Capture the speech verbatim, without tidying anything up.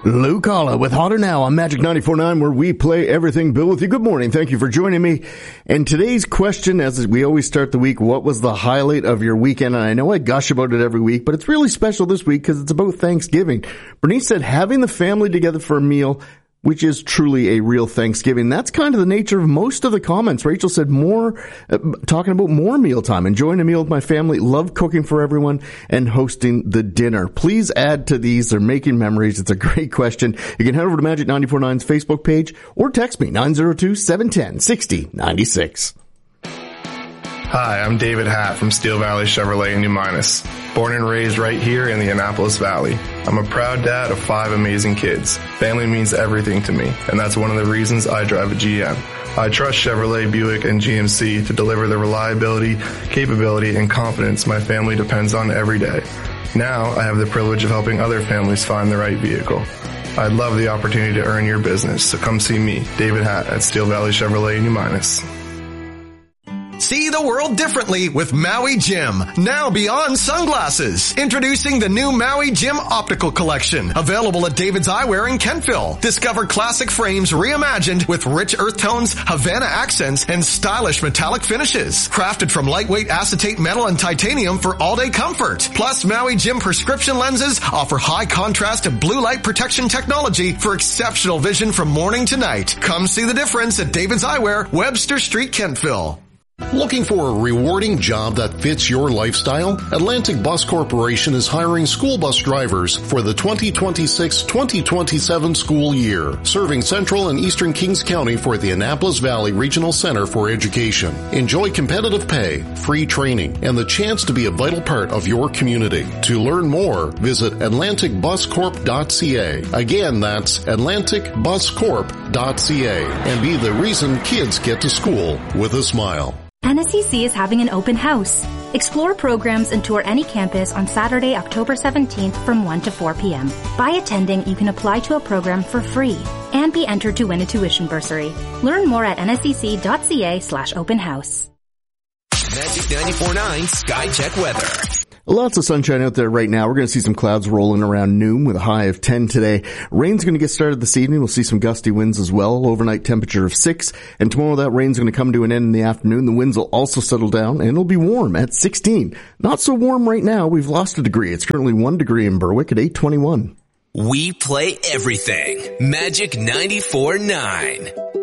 Lou Kala with Hotter Now on Magic ninety-four point nine, where we play everything Bill with you. Good morning. Thank you for joining me. And today's question, as we always start the week, what was the highlight of your weekend? And I know I gush about it every week, but it's really special this week because it's about Thanksgiving. Bernice said having the family together for a meal, which is truly a real Thanksgiving. That's kind of the nature of most of the comments. Rachel said more, uh, talking about more mealtime, enjoying a meal with my family, love cooking for everyone, and hosting the dinner. Please add to these. They're making memories. It's a great question. You can head over to Magic ninety-four point nine's Facebook page or text me nine zero two, seven one zero, six zero nine six. Hi, I'm David Hatt from Steel Valley Chevrolet in New Minas. Born and raised right here in the Annapolis Valley. I'm a proud dad of five amazing kids. Family means everything to me, and that's one of the reasons I drive a G M. I trust Chevrolet, Buick, and G M C to deliver the reliability, capability, and confidence my family depends on every day. Now, I have the privilege of helping other families find the right vehicle. I'd love the opportunity to earn your business, so come see me, David Hatt, at Steel Valley Chevrolet in New Minas. See the world differently with Maui Jim. Now beyond sunglasses. Introducing the new Maui Jim Optical Collection. Available at David's Eyewear in Kentville. Discover classic frames reimagined with rich earth tones, Havana accents, and stylish metallic finishes. Crafted from lightweight acetate metal and titanium for all-day comfort. Plus, Maui Jim prescription lenses offer high contrast and blue light protection technology for exceptional vision from morning to night. Come see the difference at David's Eyewear, Webster Street, Kentville. Looking for a rewarding job that fits your lifestyle? Atlantic Bus Corporation is hiring school bus drivers for the twenty twenty-six twenty twenty-seven school year, serving Central and Eastern Kings County for the Annapolis Valley Regional Center for Education. Enjoy competitive pay, free training, and the chance to be a vital part of your community. To learn more, visit atlantic bus corp dot c a. Again, that's atlantic bus corp dot c a, and be the reason kids get to school with a smile. N S E C is having an open house. Explore programs and tour any campus on Saturday, October seventeenth from one to four p.m. By attending, you can apply to a program for free and be entered to win a tuition bursary. Learn more at n s e c dot c a slash open house. Magic ninety-four point nine Sky Check Weather. Lots of sunshine out there right now. We're going to see some clouds rolling around noon with a high of ten today. Rain's going to get started this evening. We'll see some gusty winds as well. Overnight temperature of six. And tomorrow that rain's going to come to an end in the afternoon. The winds will also settle down and it'll be warm at sixteen. Not so warm right now. We've lost a degree. It's currently one degree in Berwick at eight twenty-one. We play everything. Magic ninety-four point nine.